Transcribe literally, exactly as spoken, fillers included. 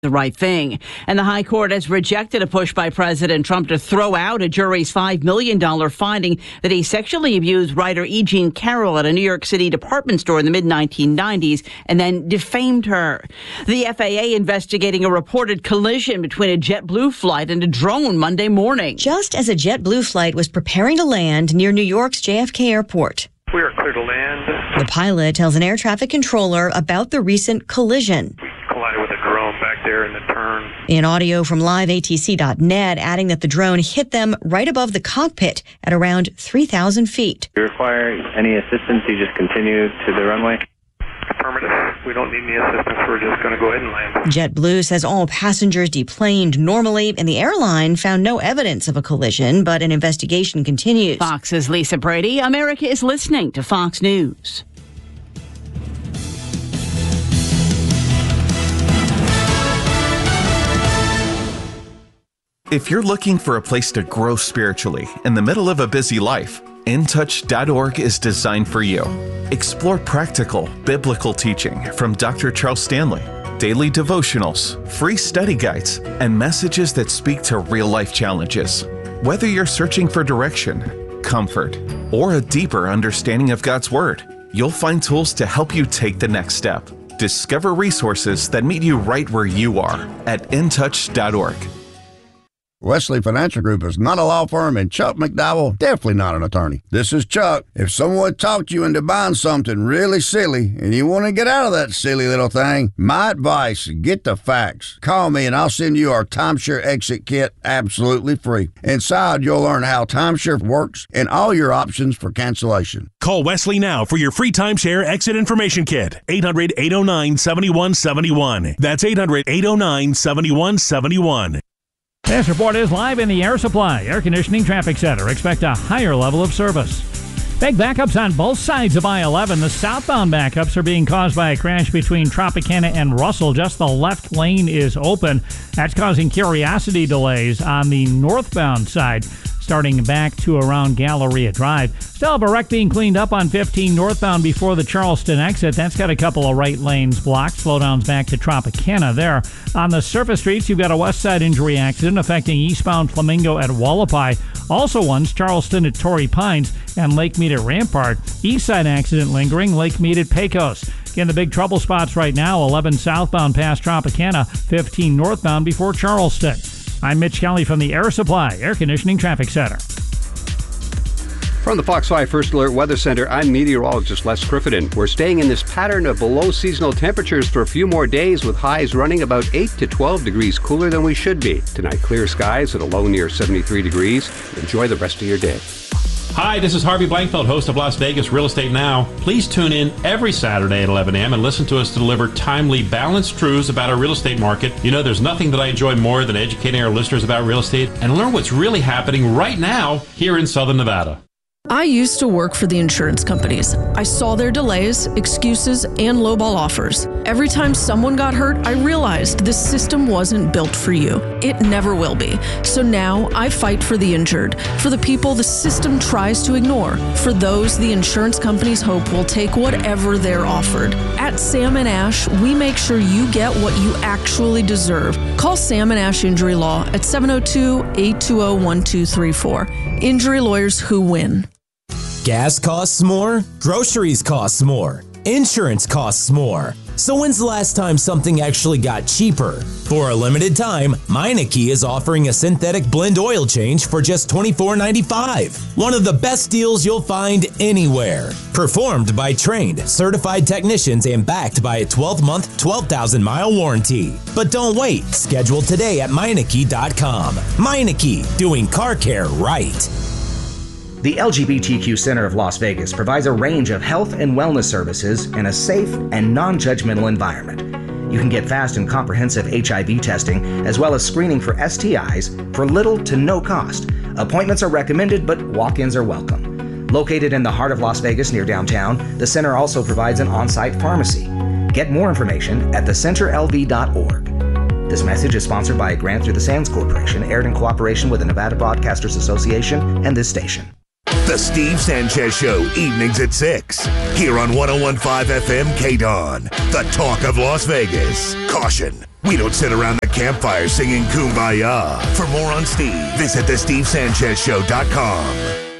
the right thing. And the High Court has rejected a push by President Trump to throw out a jury's five million dollars finding that he sexually abused writer E. Jean Carroll at a New York City department store in the mid nineteen nineties and then defamed her. The F A A investigating a reported collision between a JetBlue flight and a drone Monday morning. Just as a JetBlue flight was preparing to land near New York's J F K Airport. We are clear to land. The pilot tells an air traffic controller about the recent collision. We collided with a drone back there in the turn. In audio from live A T C dot net, adding that the drone hit them right above the cockpit at around three thousand feet. If you require any assistance, you just continue to the runway. Affirmative. We don't need any assistance. We're just going to go ahead and land. JetBlue says all passengers deplaned normally, and the airline found no evidence of a collision, but an investigation continues. Fox's Lisa Brady. America is listening to Fox News. If you're looking for a place to grow spiritually in the middle of a busy life, in touch dot org is designed for you. Explore practical, biblical teaching from Doctor Charles Stanley, daily devotionals, free study guides, and messages that speak to real-life challenges. Whether you're searching for direction, comfort, or a deeper understanding of God's Word, you'll find tools to help you take the next step. Discover resources that meet you right where you are at in touch dot org. Wesley Financial Group is not a law firm, and Chuck McDowell definitely not an attorney. This is Chuck. If someone talked you into buying something really silly and you want to get out of that silly little thing, my advice, get the facts. Call me and I'll send you our timeshare exit kit absolutely free. Inside, you'll learn how timeshare works and all your options for cancellation. Call Wesley now for your free timeshare exit information kit. eight hundred, eight oh nine, seven one seven one. That's eight hundred, eight oh nine, seven one seven one. This report is live in the Air Supply Air Conditioning Traffic Center. Expect a higher level of service. Big backups on both sides of I eleven. The southbound backups are being caused by a crash between Tropicana and Russell. Just the left lane is open. That's causing curiosity delays on the northbound side, starting back to around Galleria Drive. Still have a wreck being cleaned up on fifteen northbound before the Charleston exit. That's got a couple of right lanes blocked. Slowdowns back to Tropicana there. On the surface streets, you've got a west side injury accident affecting eastbound Flamingo at Wallapai. Also one's Charleston at Torrey Pines and Lake Mead at Rampart. East side accident lingering, Lake Mead at Pecos. Again, the big trouble spots right now, eleven southbound past Tropicana, fifteen northbound before Charleston. I'm Mitch Kelly from the Air Supply Air Conditioning Traffic Center. From the Fox five First Alert Weather Center, I'm meteorologist Les Crittenden. We're staying in this pattern of below seasonal temperatures for a few more days, with highs running about eight to twelve degrees cooler than we should be. Tonight, clear skies at a low near seventy-three degrees. Enjoy the rest of your day. Hi, this is Harvey Blankfeld, host of Las Vegas Real Estate Now. Please tune in every Saturday at eleven a.m. and listen to us deliver timely, balanced truths about our real estate market. You know, there's nothing that I enjoy more than educating our listeners about real estate and learn what's really happening right now here in Southern Nevada. I used to work for the insurance companies. I saw their delays, excuses, and lowball offers. Every time someone got hurt, I realized this system wasn't built for you. It never will be. So now I fight for the injured, for the people the system tries to ignore, for those the insurance companies hope will take whatever they're offered. At Sam and Ash, we make sure you get what you actually deserve. Call Sam and Ash Injury Law at seven oh two, eight two zero, one two three four. Injury lawyers who win. Gas costs more, groceries costs more, insurance costs more. So when's the last time something actually got cheaper? For a limited time, Meineke is offering a synthetic blend oil change for just twenty-four ninety-five. One of the best deals you'll find anywhere. Performed by trained, certified technicians and backed by a twelve-month, twelve thousand mile warranty. But don't wait. Schedule today at Meineke dot com. Meineke, doing car care right. The L G B T Q Center of Las Vegas provides a range of health and wellness services in a safe and non-judgmental environment. You can get fast and comprehensive H I V testing as well as screening for S T Is for little to no cost. Appointments are recommended, but walk-ins are welcome. Located in the heart of Las Vegas near downtown, the center also provides an on-site pharmacy. Get more information at the center L V dot org. This message is sponsored by a grant through the Sands Corporation, aired in cooperation with the Nevada Broadcasters Association and this station. The Steve Sanchez Show, evenings at six. Here on one oh one point five F M K D O N, the talk of Las Vegas. Caution, We don't sit around the campfire singing Kumbaya. For more on Steve, visit the steve sanchez show dot com.